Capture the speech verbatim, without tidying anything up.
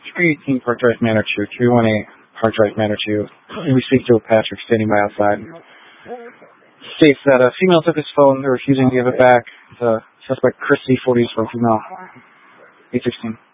three eighteen Park Drive, Manor two. three one eight Park Drive, Manor two. We speak to a Patrick standing by outside. States that a female took his phone. They're refusing to give it back. The suspect, Christy, forty, is from female. eight sixteen.